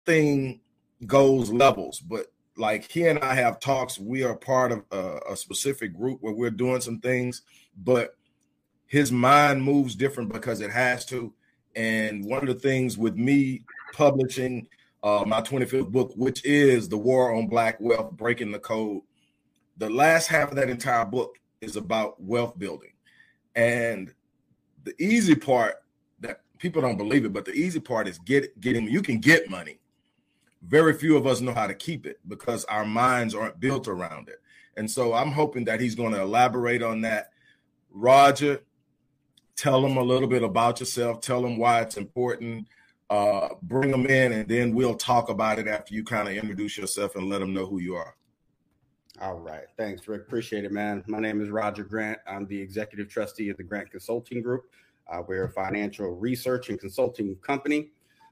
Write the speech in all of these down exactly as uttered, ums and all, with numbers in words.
thing goes levels, but like he and I have talks. We are part of a, a specific group where we're doing some things, but his mind moves different because it has to. And one of the things with me publishing uh, my twenty-fifth book, which is The War on Black Wealth, Breaking the Code, the last half of that entire book is about wealth building. And the easy part, that people don't believe it, but the easy part is get getting, you can get money. Very few of us know how to keep it because our minds aren't built around it. And so I'm hoping that he's going to elaborate on that. Roger, tell them a little bit about yourself. Tell them why it's important. Uh, bring them in, and then we'll talk about it after you kind of introduce yourself and let them know who you are. All right. Thanks, Rick. Appreciate it, man. My name is Roger Grant. I'm the executive trustee of the Grant Consulting Group. Uh, we're a financial research and consulting company.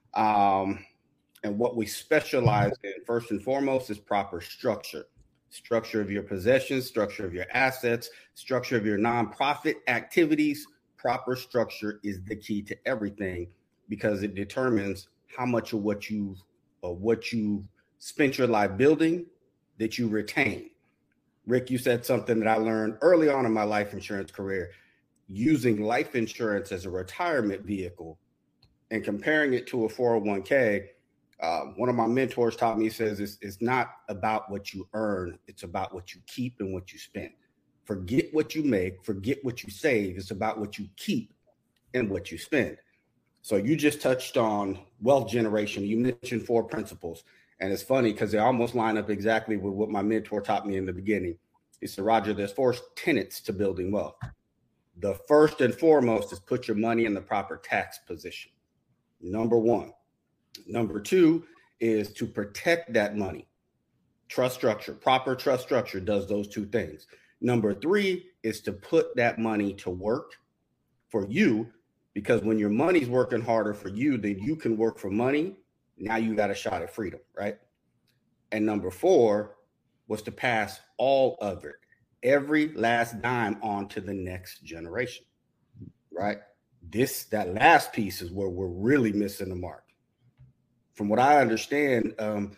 Um, and what we specialize in, first and foremost, is proper structure. Structure of your possessions, structure of your assets, structure of your nonprofit activities. Proper structure is the key to everything because it determines how much of what you or what you spent your life building that you retain. Rick, you said something that I learned early on in my life insurance career, using life insurance as a retirement vehicle and comparing it to a four oh one k. Uh, one of my mentors taught me, he says, it's, it's not about what you earn. It's about what you keep and what you spend. Forget what you make, forget what you save. It's about what you keep and what you spend. So you just touched on wealth generation. You mentioned four principles. And it's funny because they almost line up exactly with what my mentor taught me in the beginning. He said, Roger, there's four tenets to building wealth. The first and foremost is put your money in the proper tax position. Number one. Number two is to protect that money. Trust structure, proper trust structure does those two things. Number three is to put that money to work for you, because when your money's working harder for you, then you can work for money. Now you got a shot at freedom, right? And number four was to pass all of it, every last dime on to the next generation, right? This, that last piece is where we're really missing the mark. From what I understand, um,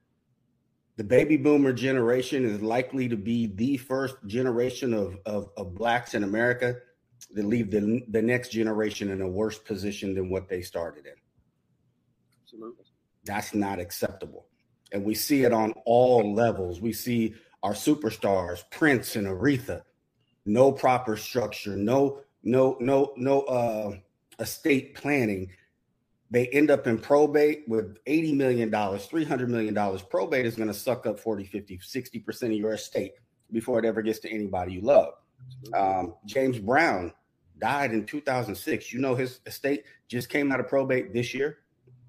the baby boomer generation is likely to be the first generation of, of, of Blacks in America that leave the, the next generation in a worse position than what they started in. Absolutely. That's not acceptable. And we see it on all levels. We see our superstars, Prince and Aretha, no proper structure, no, no, no, no uh, estate planning. They end up in probate with eighty million dollars, three hundred million dollars. Probate is going to suck up forty, fifty, sixty percent of your estate before it ever gets to anybody you love. Um, James Brown died in two thousand six. You know, his estate just came out of probate this year.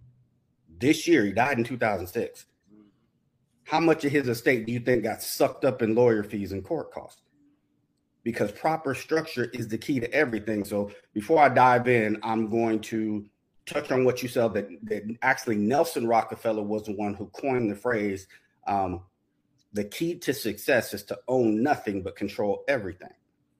This year, he died in two thousand six. How much of his estate do you think got sucked up in lawyer fees and court costs? Because proper structure is the key to everything. So before I dive in, I'm going to touch on what you said, that, that actually Nelson Rockefeller was the one who coined the phrase, um, the key to success is to own nothing but control everything.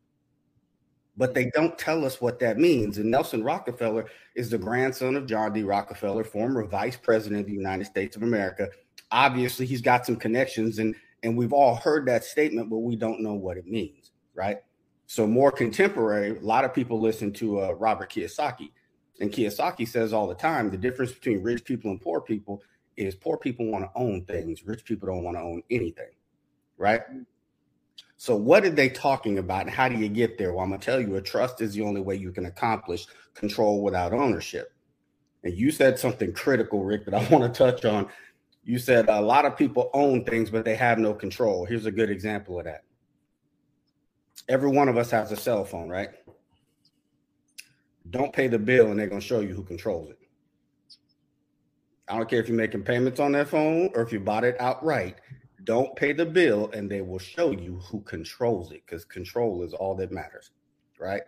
But they don't tell us what that means. And Nelson Rockefeller is the grandson of John D. Rockefeller, former vice president of the United States of America. Obviously, he's got some connections, and, and we've all heard that statement, but we don't know what it means, right? So more contemporary, a lot of people listen to uh, Robert Kiyosaki. And Kiyosaki says all the time, the difference between rich people and poor people is poor people want to own things. Rich people don't want to own anything, right? So what are they talking about? And how do you get there? Well, I'm going to tell you, a trust is the only way you can accomplish control without ownership. And you said something critical, Rick, that I want to touch on. You said a lot of people own things, but they have no control. Here's a good example of that. Every one of us has a cell phone, right? Don't pay the bill and they're going to show you who controls it. I don't care if you're making payments on that phone or if you bought it outright. Don't pay the bill and they will show you who controls it, because control is all that matters, right?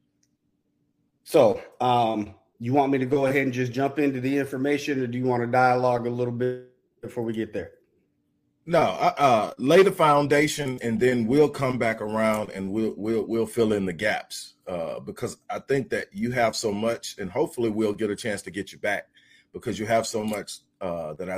So um, you want me to go ahead and just jump into the information, or do you want to dialogue a little bit before we get there? No, uh, uh, lay the foundation, and then we'll come back around and we'll we'll we'll fill in the gaps. Uh, because I think that you have so much, and hopefully we'll get a chance to get you back, because you have so much uh, that I